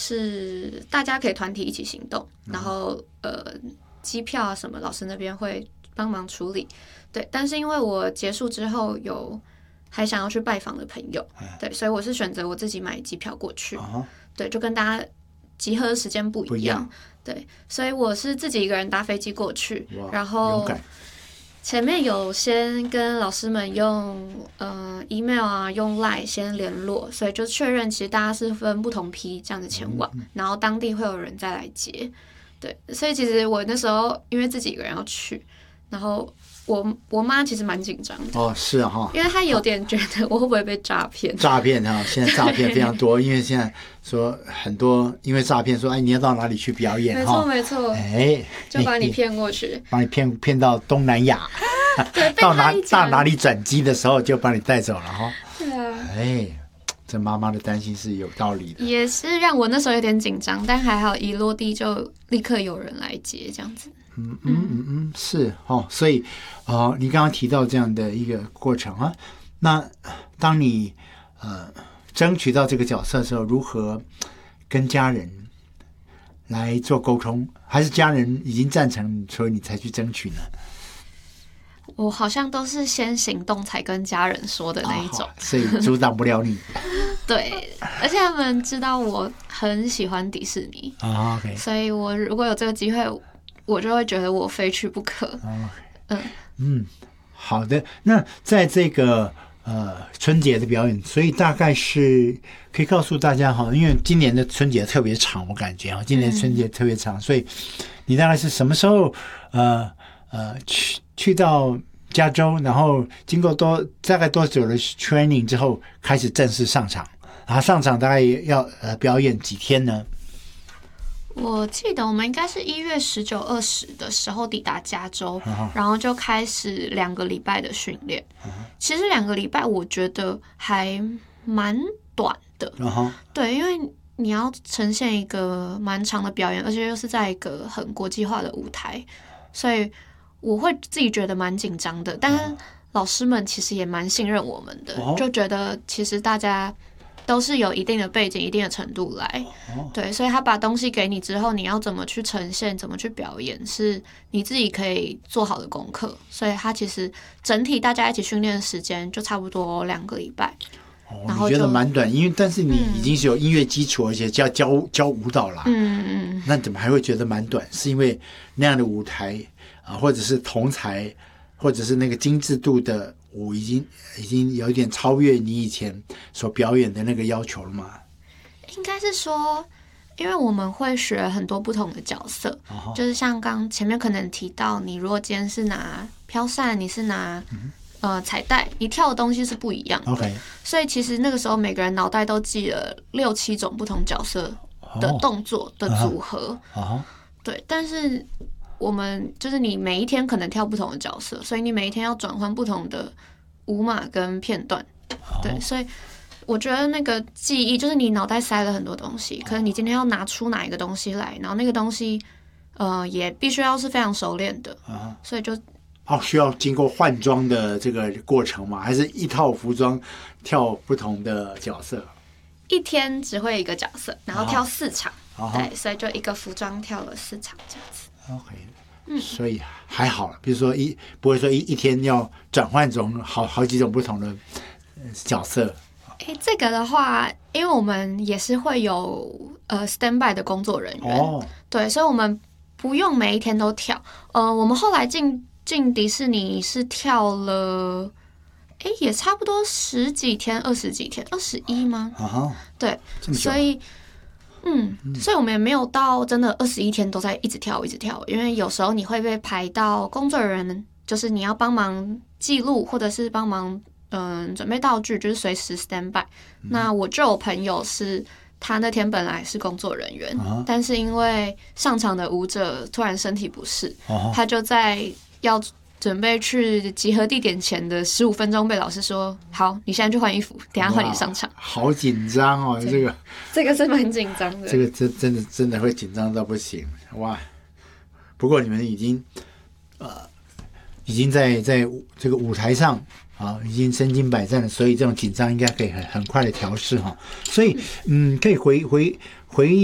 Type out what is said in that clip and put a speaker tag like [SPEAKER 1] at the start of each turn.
[SPEAKER 1] 是大家可以团体一起行动，然后机票啊什么，老师那边会帮忙处理。对，但是因为我结束之后还想要去拜访的朋友，对，所以我是选择我自己买机票过去。对，就跟大家集合的时间不一样。对，所以我是自己一个人搭飞机过去，然后前面有先跟老师们用email 啊，用 Line 先联络，所以就确认其实大家是分不同批这样子前往，然后当地会有人再来接。对，所以其实我那时候因为自己一个人要去，然后我妈其实蛮紧张的。
[SPEAKER 2] 是啊哈，
[SPEAKER 1] 因为她有点觉得我会不会被诈骗？
[SPEAKER 2] 诈骗哈，现在诈骗非常多，因为现在说很多因为诈骗说，你要到哪里去表演？
[SPEAKER 1] 没错，就把你骗过去，
[SPEAKER 2] 把你骗到东南亚，
[SPEAKER 1] 对，
[SPEAKER 2] 到哪里转机的时候就把你带走了哈。
[SPEAKER 1] 对啊，
[SPEAKER 2] 这妈妈的担心是有道理的，
[SPEAKER 1] 也是让我那时候有点紧张，但还好一落地就立刻有人来接，这样子。
[SPEAKER 2] 是所以你刚刚提到这样的一个过程啊，那当你争取到这个角色的时候，如何跟家人来做沟通？还是家人已经赞成，所以你才去争取呢？
[SPEAKER 1] 我好像都是先行动才跟家人说的那一种，
[SPEAKER 2] 所以阻挡不了你。
[SPEAKER 1] 对，而且他们知道我很喜欢迪士尼
[SPEAKER 2] OK，
[SPEAKER 1] 所以我如果有这个机会，我就会觉得我非去不可。
[SPEAKER 2] 好的。那在这个春节的表演，所以大概是可以告诉大家因为今年的春节特别长，我感觉今年春节特别长，所以你大概是什么时候去到加州，然后经过大概多久的 training 之后开始正式上场？然后上场大概要表演几天呢？
[SPEAKER 1] 我记得我们应该是1月19、20的时候抵达加州，然后就开始2个礼拜的训练。其实2个礼拜我觉得还蛮短的，对，因为你要呈现一个蛮长的表演，而且又是在一个很国际化的舞台，所以我会自己觉得蛮紧张的。但是老师们其实也蛮信任我们的，就觉得其实大家都是有一定的背景、一定的程度来，对，所以他把东西给你之后，你要怎么去呈现、怎么去表演，是你自己可以做好的功课。所以他其实整体大家一起训练的时间就差不多2个礼拜。然后
[SPEAKER 2] 你觉得蛮短，因为但是你已经是有音乐基础，而且教舞蹈啦，那怎么还会觉得蛮短？是因为那样的舞台或者是同台，或者是那个精致度的舞已经有一点超越你以前所表演的那个要求了吗？
[SPEAKER 1] 应该是说，因为我们会学很多不同的角色，就是像刚前面可能提到，你如果今天是拿飘扇，你是拿彩带，你跳的东西是不一样的。
[SPEAKER 2] Okay.
[SPEAKER 1] 所以其实那个时候每个人脑袋都记了6、7种不同角色的动作的组合。对，但是我们就是你每一天可能跳不同的角色，所以你每一天要转换不同的舞码跟片段。对，所以我觉得那个记忆就是你脑袋塞了很多东西，可能你今天要拿出哪一个东西来，然后那个东西也必须要是非常熟练的，所以就
[SPEAKER 2] 需要经过换装的这个过程吗？还是一套服装跳不同的角色？
[SPEAKER 1] 一天只会一个角色，然后跳4场，对，所以就一个服装跳了4场这样子。
[SPEAKER 2] OK，所以还好了。比如说不会说一天要转换种好几种不同的角色。
[SPEAKER 1] 这个的话，因为我们也是会有standby 的工作人员，对，所以我们不用每一天都跳。我们后来进迪士尼是跳了，也差不多10几天、20几天，21吗？对，所以，所以我们也没有到真的21天都在一直跳，因为有时候你会被排到工作人员，就是你要帮忙记录，或者是帮忙准备道具，就是随时 stand by。那我就有朋友是，他那天本来是工作人员，但是因为上场的舞者突然身体不适，他就在要准备去集合地点前的15分钟被老师说，好，你现在去换衣服，等一下换你上场。好
[SPEAKER 2] 紧张哦，
[SPEAKER 1] 这个是蛮紧张的，
[SPEAKER 2] 这个真的会紧张到不行哇！不过你们已经在这个舞台上已经身经百战了，所以这种紧张应该可以很快的调试所以可以回忆